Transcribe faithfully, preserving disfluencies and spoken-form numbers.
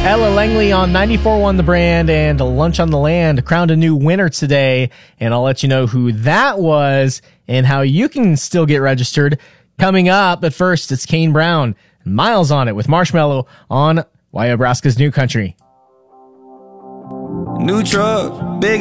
Ella Langley on ninety-four point one The Brand and Lunch on the Land crowned a new winner today, and I'll let you know who that was and how you can still get registered coming up. But first, it's Kane Brown, Miles on It with Marshmello on Wyobraska's New Country. New truck, big